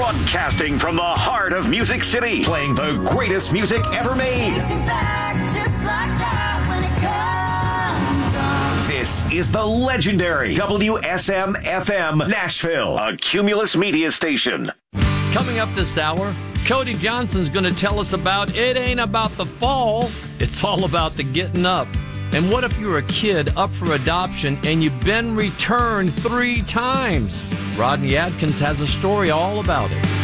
Broadcasting from the heart of Music City, playing the greatest music ever made. Takes me back just like that when it comes on. This is the legendary WSM-FM Nashville, a Cumulus media station. Coming up this hour, Cody Johnson's going to tell us about it ain't about the fall, it's all about the getting up. And what if you're a kid up for adoption and you've been returned 3 times? Rodney Adkins has a story all about it.